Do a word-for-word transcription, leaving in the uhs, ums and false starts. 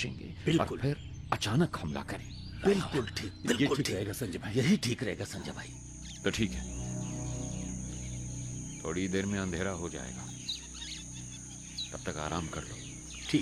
पहुंचेंगे और बिल्कुल। फिर अचानक हमला करें। बिल्कुल ठीक, ये बिल्कुल ठीक ठीक रहेगा संजय भाई। यही ठीक रहेगा संजय भाई। तो ठीक है, थोड़ी देर में अंधेरा हो जाएगा, तब तक आराम कर लो।